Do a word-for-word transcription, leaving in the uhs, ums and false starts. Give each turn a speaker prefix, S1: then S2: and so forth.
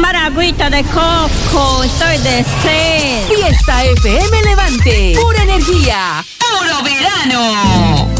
S1: buscar agüita de coco. Estoy de sed.
S2: Fiesta F M Levante. Pura energía. Puro verano.